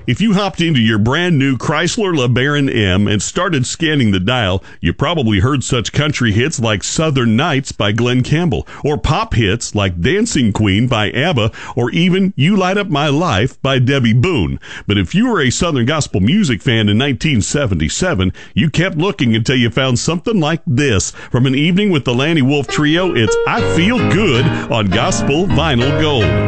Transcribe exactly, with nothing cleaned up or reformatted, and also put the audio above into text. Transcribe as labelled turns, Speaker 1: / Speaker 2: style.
Speaker 1: If you hopped into your brand new Chrysler LeBaron M and started scanning the dial, you probably heard such country hits like Southern Nights by Glenn Campbell, or pop hits like Dancing Queen by ABBA, or even You Light Up My Life by Debbie Boone. But if you were a Southern gospel music fan in nineteen seventy-seven, you kept looking until you found something like this. From An Evening with the Lanny Wolf Trio, it's I Feel Good on Gospel Vinyl Gold.